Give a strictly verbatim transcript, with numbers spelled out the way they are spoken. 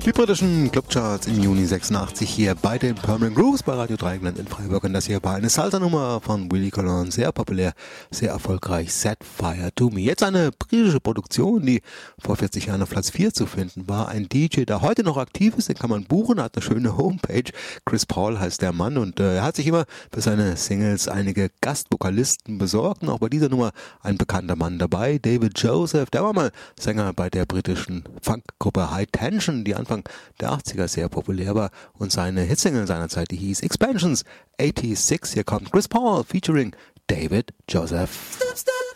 Die britischen Clubcharts im Juni sechsundachtzig hier bei den Permanent Grooves bei Radio Dreieckland in Freiburg. Und das hier war eine Salsa-Nummer von Willie Colon, sehr populär, sehr erfolgreich, Set Fire to Me. Jetzt eine britische Produktion, die vor vierzig Jahren auf Platz vier zu finden war. Ein D J, der heute noch aktiv ist, den kann man buchen, hat eine schöne Homepage. Chris Paul heißt der Mann und äh, er hat sich immer für seine Singles einige Gastvokalisten besorgt. Und auch bei dieser Nummer ein bekannter Mann dabei, David Joseph. Der war mal Sänger bei der britischen Funkgruppe High Tension, die Anfang der achtziger sehr populär war, und seine Hitsingle seinerzeit, die hieß Expansions sechsundachtzig. Hier kommt Chris Paul featuring David Joseph. Stop, stop.